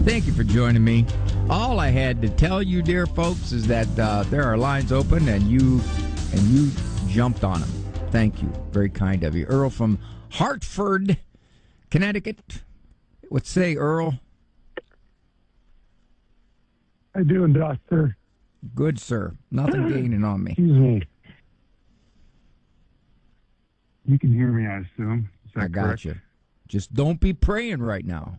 Thank you for joining me. All I had to tell you, dear folks, is that there are lines open, and you jumped on them. Thank you. Very kind of you. Earl from Hartford, Connecticut. What say, Earl? How you doing, Doctor? Good, sir. Nothing gaining on me. Excuse me. You can hear me, I assume. Is that I got correct? you. Just don't be praying right now.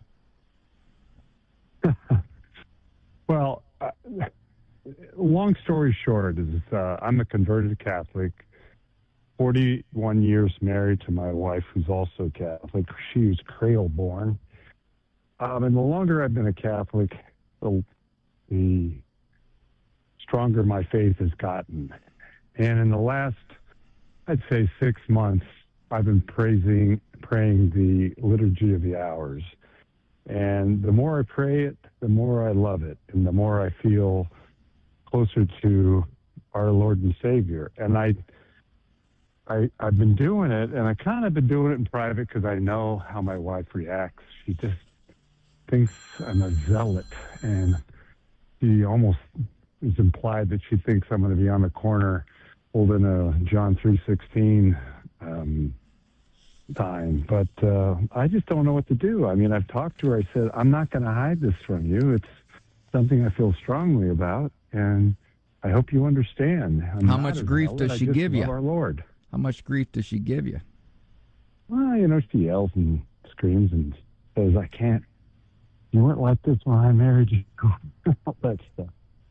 Well, long story short is I'm a converted Catholic, 41 years married to my wife, who's also Catholic. She was Creole born. And the longer I've been a Catholic, the stronger my faith has gotten. And in the last, I'd say 6 months, I've been praying the Liturgy of the Hours. And the more I pray it, the more I love it, and the more I feel closer to our Lord and Savior. And I've been doing it, and I kind of been doing it in private because I know how my wife reacts. She just thinks I'm a zealot, and she almost is implied that she thinks I'm going to be on the corner holding a John 3:16 time. But I just don't know what to do. I mean, I've talked to her. I said, I'm not going to hide this from you. It's something I feel strongly about, and I hope you understand. How much grief does she give you? Our Lord. How much grief does she give you? Well, she yells and screams and says, you weren't like this when I married you. All that stuff.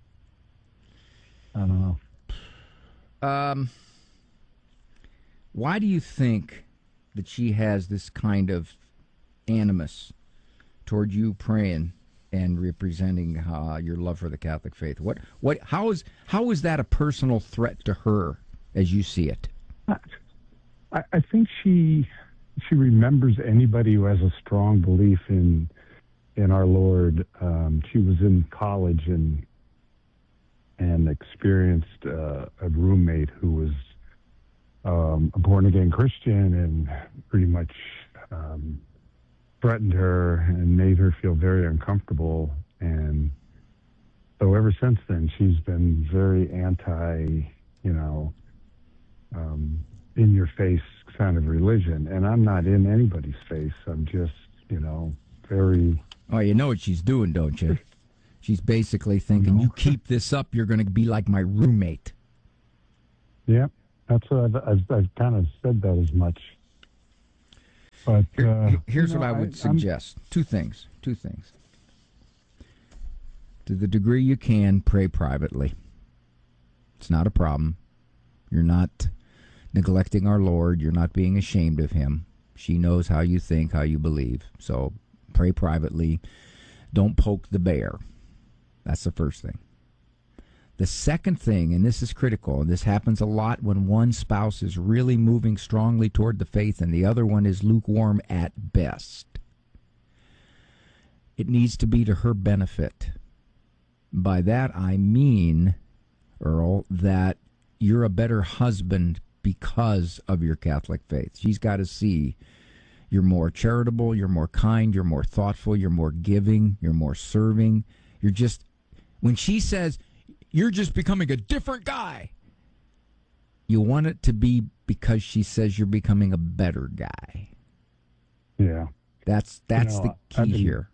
I don't know. Why do you think that she has this kind of animus toward you praying and representing your love for the Catholic faith? How is that a personal threat to her as you see it? I think she remembers anybody who has a strong belief in our Lord. She was in college and experienced a roommate who was a born-again Christian and pretty much threatened her and made her feel very uncomfortable. And so ever since then, she's been very anti, in-your-face kind of religion. And I'm not in anybody's face. I'm just, very... Oh, you know what she's doing, don't you? She's basically thinking, you keep this up, you're going to be like my roommate. Yeah. That's what I've kind of said that as much. But here's what I would suggest. Two things. To the degree you can, pray privately. It's not a problem. You're not neglecting our Lord. You're not being ashamed of him. She knows how you think, how you believe. So pray privately. Don't poke the bear. That's the first thing. The second thing, and this is critical, and this happens a lot when one spouse is really moving strongly toward the faith and the other one is lukewarm at best. It needs to be to her benefit. By that I mean, Earl, that you're a better husband because of your Catholic faith. She's got to see you're more charitable, you're more kind, you're more thoughtful, you're more giving, you're more serving. You're just, when she says, you're just becoming a different guy, you want it to be because she says you're becoming a better guy. Yeah. That's the key here.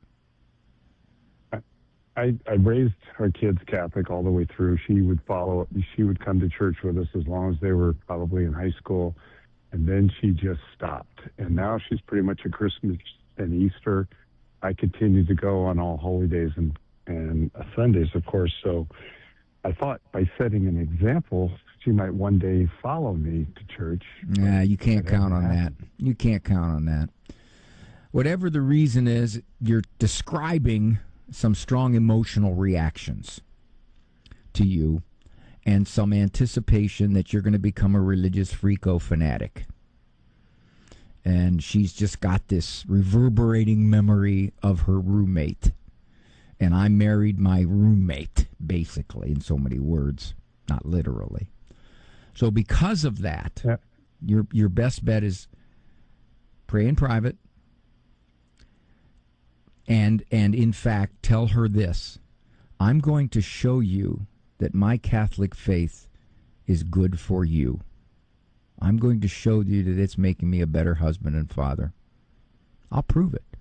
I raised our kids Catholic all the way through. She would come to church with us as long as they were probably in high school. And then she just stopped. And now she's pretty much a Christmas and Easter. I continue to go on all holy days and Sundays, of course. So I thought by setting an example, she might one day follow me to church. Yeah, you can't count on that. You can't count on that. Whatever the reason is, you're describing some strong emotional reactions to you and some anticipation that you're going to become a religious freako fanatic. And she's just got this reverberating memory of her roommate. And I married my roommate, basically, in so many words, not literally. So because of that, your best bet is pray in private And in fact, tell her this: I'm going to show you that my Catholic faith is good for you. I'm going to show you that it's making me a better husband and father. I'll prove it.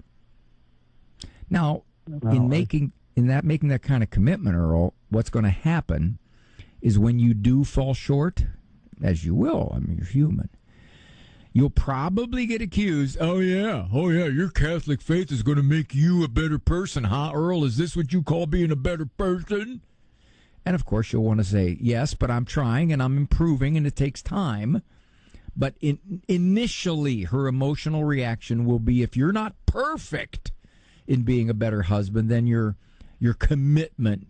Now, making that kind of commitment, Earl, what's going to happen is when you do fall short, as you will, I mean, you're human, you'll probably get accused, oh yeah, your Catholic faith is going to make you a better person, huh, Earl? Is this what you call being a better person? And of course you'll want to say, yes, but I'm trying and I'm improving and it takes time. But initially her emotional reaction will be, if you're not perfect in being a better husband, then your commitment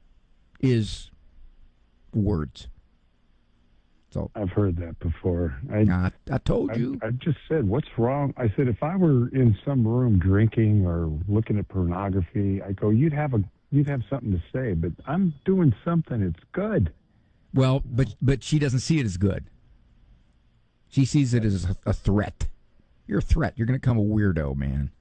is words. So I've heard that before. I told you. I just said, what's wrong? I said, if I were in some room drinking or looking at pornography, I go, you'd have something to say, but I'm doing something. It's good. Well, but she doesn't see it as good. She sees it as a threat. You're a threat. You're going to become a weirdo, man.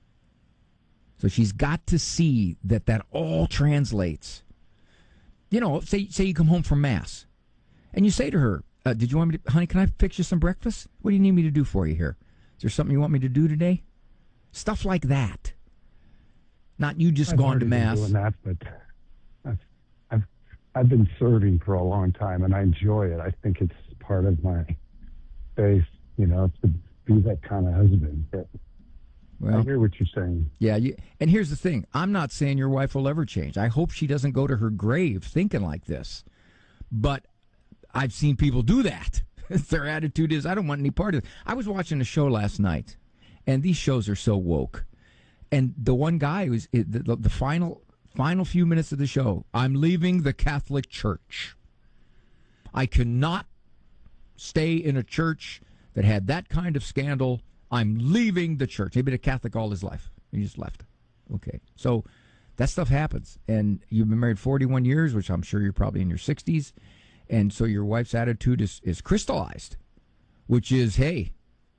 So she's got to see that all translates. You know, say you come home from Mass, and you say to her, did you want me to, honey, can I fix you some breakfast? What do you need me to do for you here? Is there something you want me to do today? Stuff like that. Not you just gone to Mass. Doing that, but I've been serving for a long time, and I enjoy it. I think it's part of my faith, you know, to be that kind of husband. But well, I hear what you're saying. Yeah, and here's the thing. I'm not saying your wife will ever change. I hope she doesn't go to her grave thinking like this. But I've seen people do that. Their attitude is, I don't want any part of it. I was watching a show last night, and these shows are so woke. And the one guy was the final few minutes of the show. I'm leaving the Catholic Church. I cannot stay in a church that had that kind of scandal. I'm leaving the church. He'd been a Catholic all his life. He just left. Okay. So that stuff happens. And you've been married 41 years, which I'm sure you're probably in your 60s. And so your wife's attitude is crystallized, which is, hey,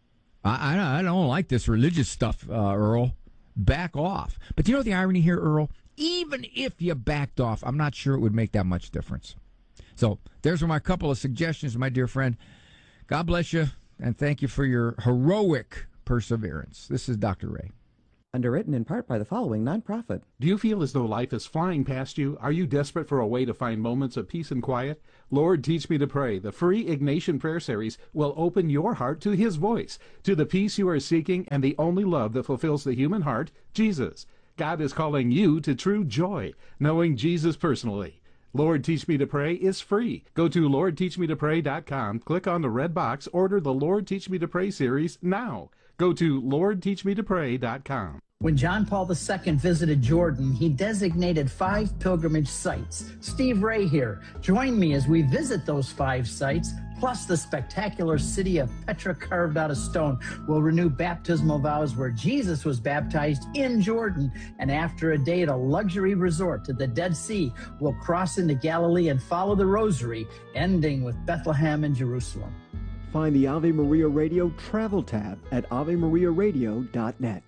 I don't like this religious stuff, Earl. Back off. But you know the irony here, Earl? Even if you backed off, I'm not sure it would make that much difference. So there's my couple of suggestions, my dear friend. God bless you, and thank you for your heroic perseverance. This is Dr. Ray. Underwritten in part by the following nonprofit. Do you feel as though life is flying past you? Are you desperate for a way to find moments of peace and quiet? Lord, Teach Me to Pray, the free Ignatian prayer series, will open your heart to His voice, to the peace you are seeking and the only love that fulfills the human heart, Jesus. God is calling you to true joy, knowing Jesus personally. Lord, Teach Me to Pray is free. Go to LordTeachMeToPray.com, click on the red box, order the Lord, Teach Me to Pray series now. Go to LordTeachMeToPray.com. When John Paul II visited Jordan, he designated 5 pilgrimage sites. Steve Ray here. Join me as we visit those 5 sites, plus the spectacular city of Petra carved out of stone. We'll renew baptismal vows where Jesus was baptized in Jordan. And after a day at a luxury resort to the Dead Sea, we'll cross into Galilee and follow the Rosary, ending with Bethlehem and Jerusalem. Find the Ave Maria Radio travel tab at AveMariaRadio.net.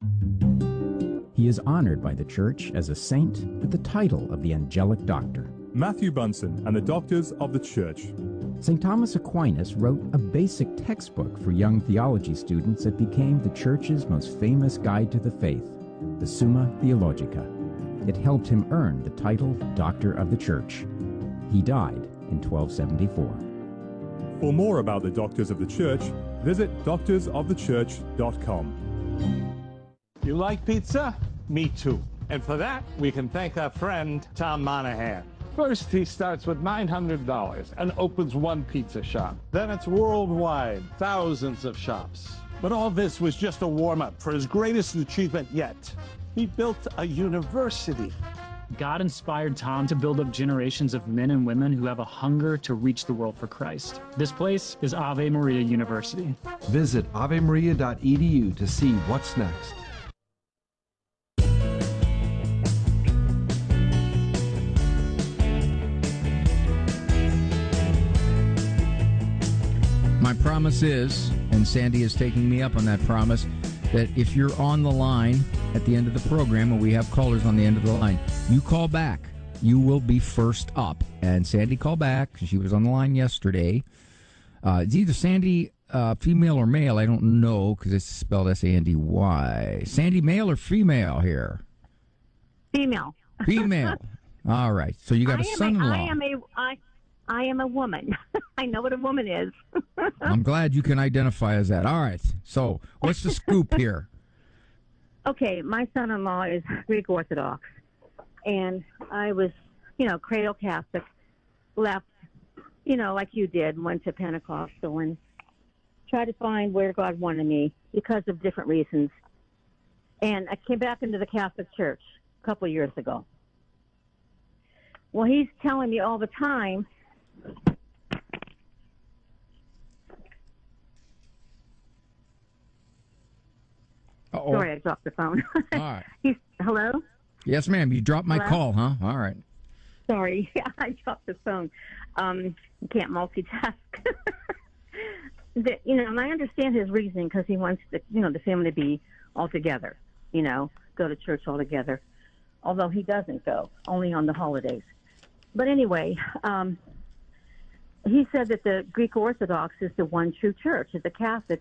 He is honored by the Church as a saint with the title of the Angelic Doctor. Matthew Bunson and the Doctors of the Church. St. Thomas Aquinas wrote a basic textbook for young theology students that became the Church's most famous guide to the faith, the Summa Theologica. It helped him earn the title Doctor of the Church. He died in 1274. For more about the Doctors of the Church, visit doctorsofthechurch.com. You like pizza? Me too. And for that, we can thank our friend Tom Monahan. First, he starts with $900 and opens one pizza shop. Then it's worldwide, thousands of shops. But all this was just a warm-up for his greatest achievement yet. He built a university. God inspired Tom to build up generations of men and women who have a hunger to reach the world for Christ. This place is Ave Maria University. Visit avemaria.edu to see what's next. My promise is, and Sandy is taking me up on that promise, that if you're on the line at the end of the program when we have callers on the end of the line. You call back. You will be first up. And Sandy called back. She was on the line yesterday. It's either Sandy, female or male. I don't know because it's spelled S-A-N-D-Y. Sandy, male or female here? Female. Female. All right. So you got a son-in-law. I am a woman. I know what a woman is. I'm glad you can identify as that. All right. So what's the scoop here? Okay, my son-in-law is Greek Orthodox, and I was, cradle Catholic, left, like you did, went to Pentecostal and tried to find where God wanted me because of different reasons. And I came back into the Catholic Church a couple of years ago. Well, he's telling me all the time, Uh-oh. Sorry, I dropped the phone. All right. Hello? Yes, ma'am. You dropped my Hello? call, huh? All right. Sorry, I dropped the phone. You can't multitask. And I understand his reasoning because he wants the family to be all together, go to church all together, although he doesn't go, only on the holidays. But anyway, he said that the Greek Orthodox is the one true church. The Catholic,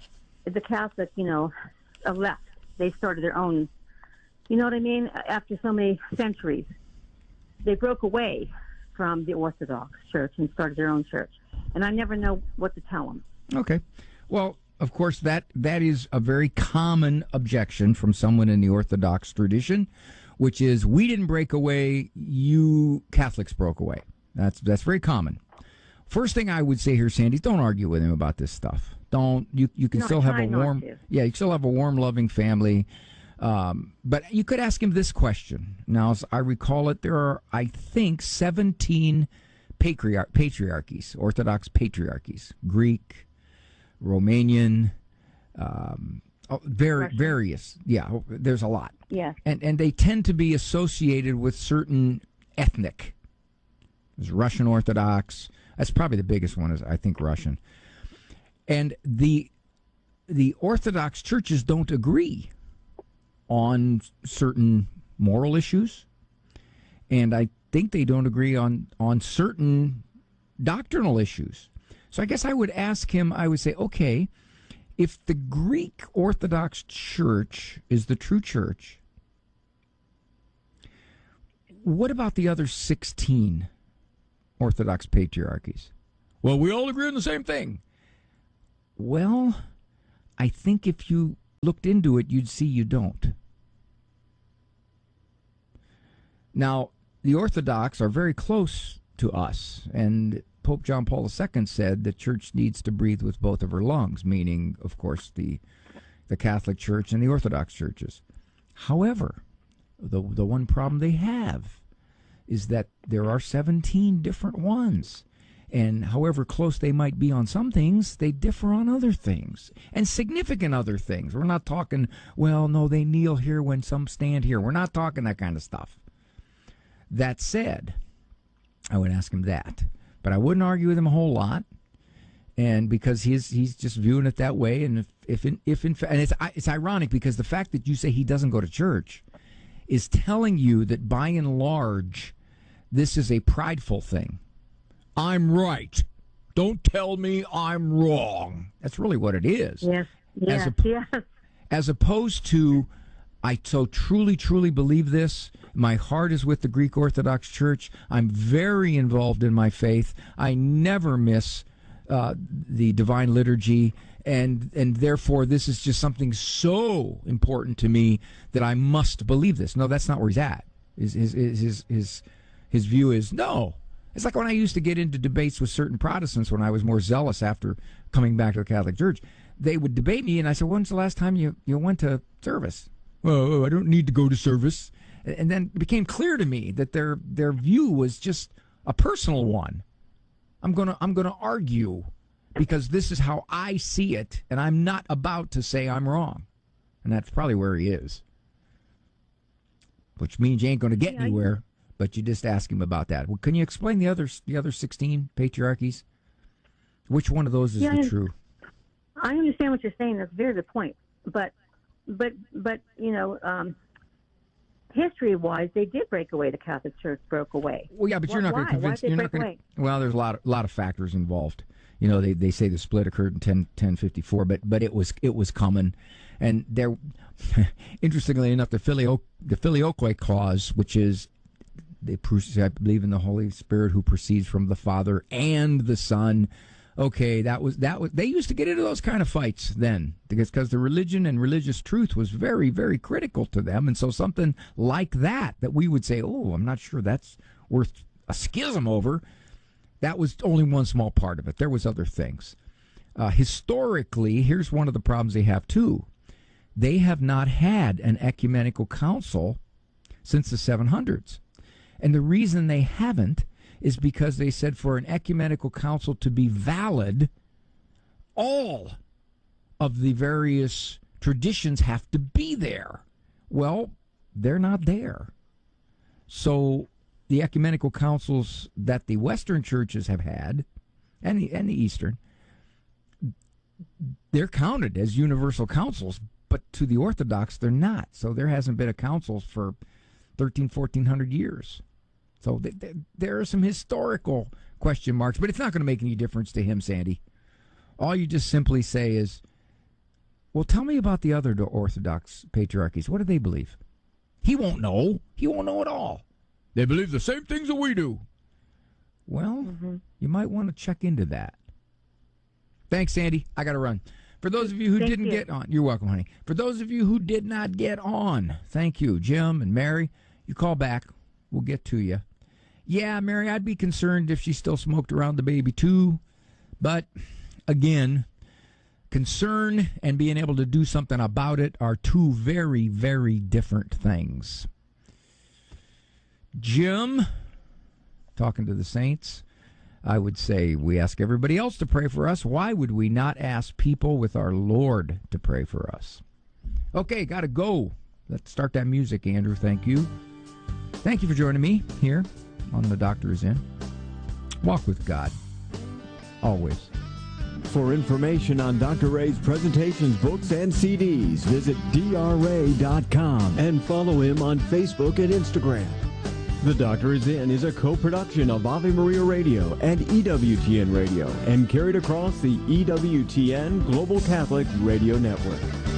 left. They started their own, you know what I mean? After so many centuries, they broke away from the Orthodox Church and started their own church. And I never know what to tell them. Okay. Well, of course, that is a very common objection from someone in the Orthodox tradition, which is, we didn't break away, you Catholics broke away. That's very common. First thing I would say here, Sandy, don't argue with him about this stuff. Don't. You can still have a warm, you still have a warm, loving family. But you could ask him this question. Now, as I recall it, there are, I think, 17 patriarchies, Orthodox patriarchies, Greek, Romanian, various. Yeah, there's a lot. Yeah. And they tend to be associated with certain ethnic. There's Russian Orthodox. That's probably the biggest one, is I think Russian. And the Orthodox churches don't agree on certain moral issues, and I think they don't agree on certain doctrinal issues. So I guess I would ask him, I would say, okay, if the Greek Orthodox Church is the true church, what about the other 16 Orthodox patriarchies? Well, we all agree on the same thing. Well, I think if you looked into it, you'd see you don't. Now, the Orthodox are very close to us, and Pope John Paul II said the church needs to breathe with both of her lungs, meaning, of course, the Catholic Church and the Orthodox churches. However, the one problem they have is that there are 17 different ones. And however close they might be on some things, they differ on other things, and significant other things. We're not talking, well, no, they kneel here when some stand here. We're not talking that kind of stuff. That said, I would ask him that. But I wouldn't argue with him a whole lot, and because he's just viewing it that way. And if in fact, and it's ironic because the fact that you say he doesn't go to church is telling you that by and large, this is a prideful thing. I'm right. Don't tell me I'm wrong. That's really what it is. Yes. Yes. As opposed to, I so truly, truly believe this. My heart is with the Greek Orthodox Church. I'm very involved in my faith. I never miss the Divine Liturgy, and therefore this is just something so important to me that I must believe this. No, that's not where he's at. His view is no. It's like when I used to get into debates with certain Protestants when I was more zealous after coming back to the Catholic Church. They would debate me, and I said, when's the last time you went to service? Well, I don't need to go to service. And then it became clear to me that their view was just a personal one. I'm gonna argue because this is how I see it, and I'm not about to say I'm wrong. And that's probably where he is. Which means you ain't going to get anywhere. But you just ask him about that. Well, can you explain the other 16 patriarchies? Which one of those is the true? I understand what you're saying. That's a very good point. But but history-wise, they did break away. The Catholic Church broke away. Well, yeah, but you're not going to convince. You're not going to. Well, there's a lot of factors involved. They say the split occurred in 1054, but it was coming, and there. Interestingly enough, the Filioque clause, which is I believe in the Holy Spirit who proceeds from the Father and the Son. Okay, that was they used to get into those kind of fights then because the religion and religious truth was very, very critical to them, and so something like that we would say, oh, I'm not sure that's worth a schism over. That was only one small part of it. There was other things. Historically, here's one of the problems they have too. They have not had an ecumenical council since the 700s. And the reason they haven't is because they said for an ecumenical council to be valid, all of the various traditions have to be there. Well, they're not there. So the ecumenical councils that the Western churches have had, and the Eastern, they're counted as universal councils, but to the Orthodox, they're not. So there hasn't been a council for 1,400 years. So there are some historical question marks, but it's not going to make any difference to him, Sandy. All you just simply say is, well, tell me about the other Orthodox patriarchies. What do they believe? He won't know. He won't know at all. They believe the same things that we do. Well, you might want to check into that. Thanks, Sandy. I got to run. For those of you who didn't get on, you're welcome, honey. For those of you who did not get on, thank you, Jim and Mary. You call back. We'll get to you. Yeah, Mary, I'd be concerned if she still smoked around the baby, too. But, again, concern and being able to do something about it are two very, very different things. Jim, talking to the saints, I would say we ask everybody else to pray for us. Why would we not ask people with our Lord to pray for us? Okay, got to go. Let's start that music, Andrew. Thank you. Thank you for joining me here on The Doctor Is In. Walk with God. Always. For information on Dr. Ray's presentations, books, and CDs, visit drray.com and follow him on Facebook and Instagram. The Doctor Is In is a co-production of Ave Maria Radio and EWTN Radio and carried across the EWTN Global Catholic Radio Network.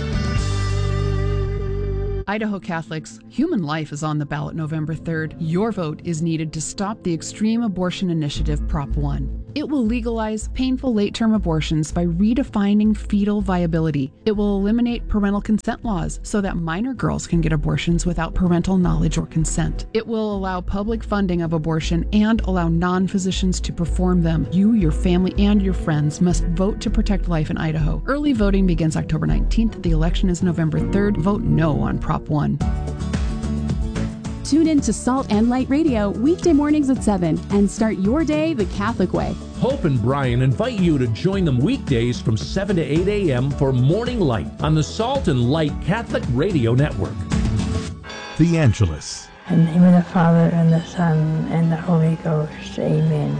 Idaho Catholics, human life is on the ballot November 3rd. Your vote is needed to stop the Extreme Abortion Initiative Prop 1. It will legalize painful late-term abortions by redefining fetal viability. It will eliminate parental consent laws so that minor girls can get abortions without parental knowledge or consent. It will allow public funding of abortion and allow non-physicians to perform them. You, your family, and your friends must vote to protect life in Idaho. Early voting begins October 19th. The election is November 3rd. Vote no on Prop 1. Tune in to Salt and Light Radio weekday mornings at 7 and start your day the Catholic way. Hope and Brian invite you to join them weekdays from 7 to 8 a.m. for Morning Light on the Salt and Light Catholic Radio Network. The Angelus. In the name of the Father, and the Son, and the Holy Ghost. Amen.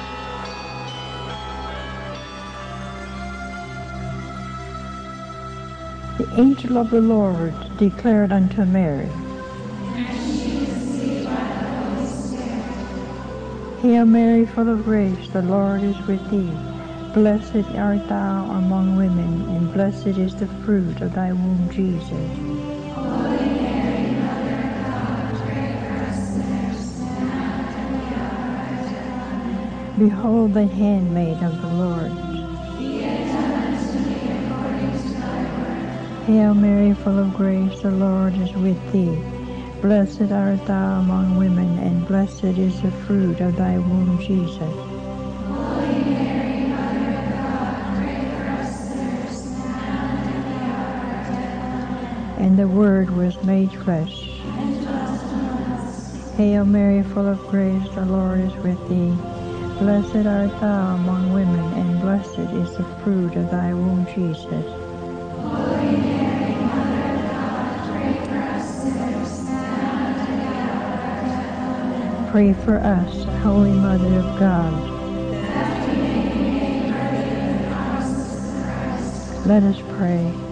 The angel of the Lord declared unto Mary, Hail Mary, full of grace, the Lord is with thee. Blessed art thou among women, and blessed is the fruit of thy womb, Jesus. Holy Mary, Mother of God, pray for us sinners, now and at the hour of death. Behold the handmaid of the Lord. Be it done unto me according to thy word. Hail Mary, full of grace, the Lord is with thee. Blessed art thou among women, and blessed is the fruit of thy womb, Jesus. Holy Mary, Mother of God, pray for us sinners, now and at the hour of death. And the Word was made flesh. And dwelt among us. Hail Mary, full of grace, the Lord is with thee. Blessed art thou among women, and blessed is the fruit of thy womb, Jesus. Holy Mary, Mother of God, pray for us sinners, now and at the hour of death. Pray for us, Holy Mother of God. That we may be made worthy of the promises of Christ. Let us pray.